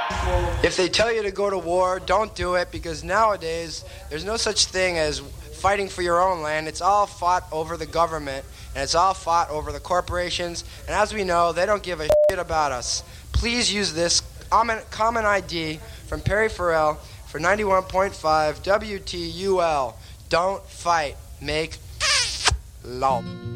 If they tell you to go to war, don't do it, because nowadays there's no such thing as fighting for your own land. It's all fought over the government, and it's all fought over the corporations, and as we know, they don't give a shit about us. Please use this common ID from Perry Farrell for 91.5 WTUL. Don't fight. Make love.